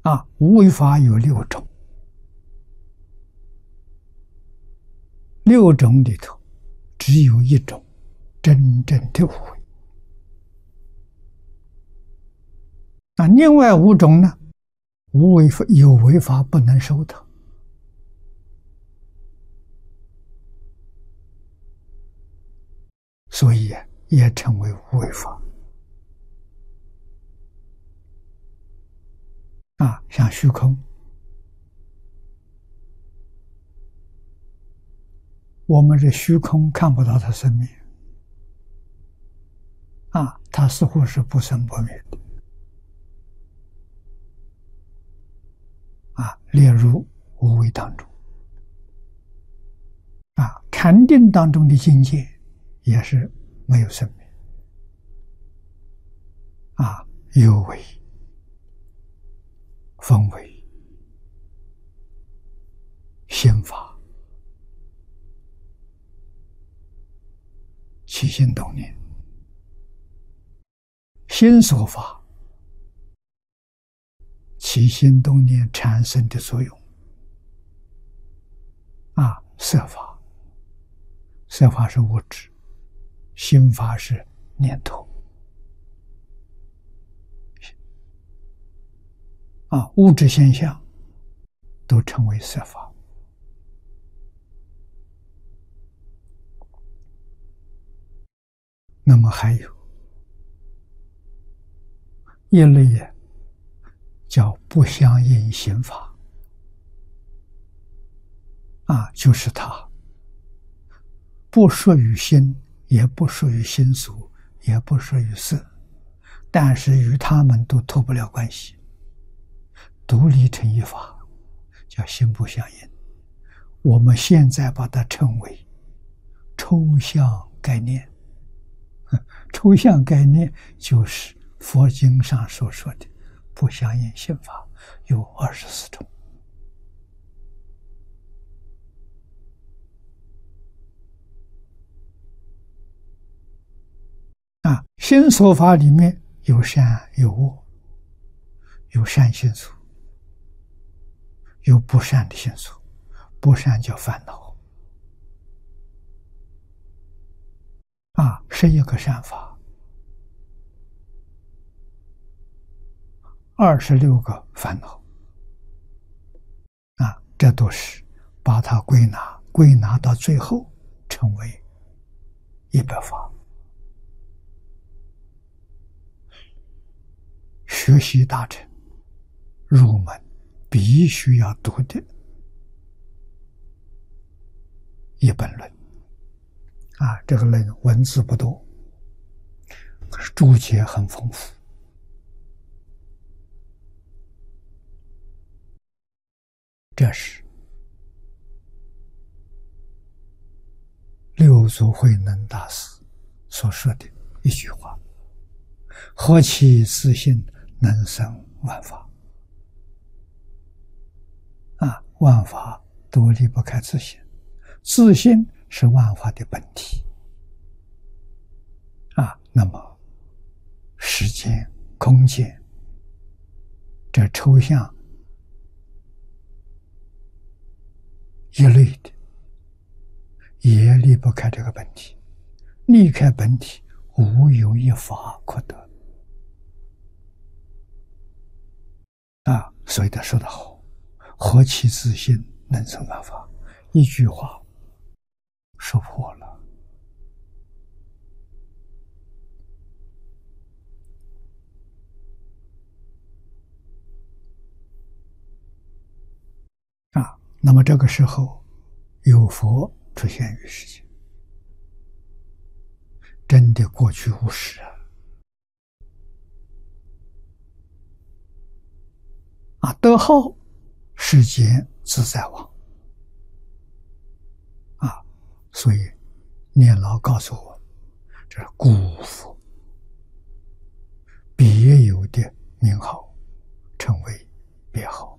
无为法有6种，6种里头只有一种真正的无为。另外5种呢，无为法有为法不能受的，所以也称为无为法。像虚空，我们这虚空看不到它生灭，它似乎是不生不灭的，列入无为当中。禅定当中的境界也是没有生灭，有为、分为、心法、起心动念、心所法，起心动念产生的作用。色法，色法是物质，心法是念头。物质现象都称为色法。那么还有一类叫不相应行法，就是它不属于心，也不属于心所，也不属于色，但是与他们都脱不了关系，独立成一法，叫心不相应。我们现在把它称为抽象概念。抽象概念就是佛经上所说的不相应行法，有24种。心所法里面有善有恶，有善心所，有不善的心所，不善叫烦恼。11个善法，26个烦恼，这都是把它归纳到最后成为100法。学习大乘入门必须要读的一本论。这个论文字不多，可是注解很丰富。这是六祖慧能大师所说的一句话：何其自信，能生万法。万法都离不开自信，自信是万法的本体。那么时间、空间这抽象一类的，也离不开这个本体。离开本体，无有一法可得。所以他说得好：何其自信，能生万法。一句话说破了。那么这个时候有佛出现于世界，真的过去无始得号世间自在王所以念老告诉我，这是古佛别有的名号，称为别号。